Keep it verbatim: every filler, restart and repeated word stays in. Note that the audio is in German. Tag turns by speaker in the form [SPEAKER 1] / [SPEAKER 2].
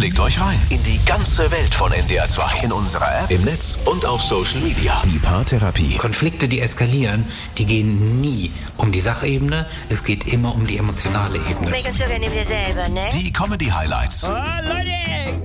[SPEAKER 1] Klickt euch rein in die ganze Welt von N D R zwei. In unserer App, im Netz und auf Social Media. Die Paartherapie.
[SPEAKER 2] Konflikte, die eskalieren, die gehen nie um die Sachebene. Es geht immer um die emotionale Ebene.
[SPEAKER 3] Make up so gerne wieder selber, ne?
[SPEAKER 1] Die Comedy-Highlights.
[SPEAKER 4] Oh, Leute,